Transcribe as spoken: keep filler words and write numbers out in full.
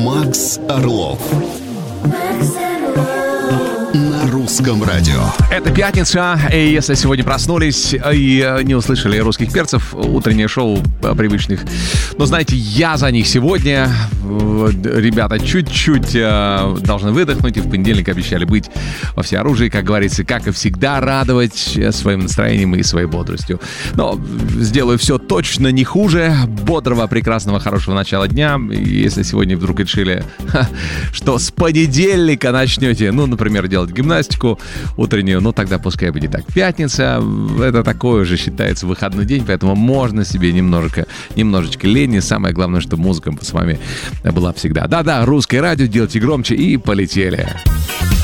Макс Орлов. На русском радио. Это пятница, и если сегодня проснулись и не услышали русских перцев, утреннее шоу привычных, но знаете, я за них сегодня. Ребята чуть-чуть должны выдохнуть, и в понедельник обещали быть во всеоружии, как говорится, как и всегда, радовать своим настроением и своей бодростью. Но сделаю все точно не хуже. Бодрого, прекрасного, хорошего начала дня. Если сегодня вдруг решили, что с понедельника начнете, ну, например, делать гимнастику утреннюю, ну тогда пускай будет так. Пятница — это такой уже считается выходной день, поэтому можно себе немножко, немножечко лени. Самое главное, чтобы музыка с вами была всегда. Да-да, русское радио, делайте громче и полетели.